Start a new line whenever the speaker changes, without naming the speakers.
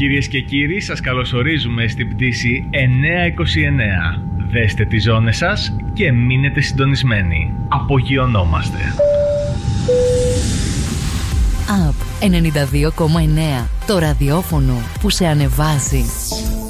Κυρίες και κύριοι, σας καλωσορίζουμε στην πτήση 929. Δέστε τις ζώνες σας και μείνετε συντονισμένοι. Απογειωνόμαστε.
Up 92,9. Το ραδιόφωνο που σε ανεβάζει.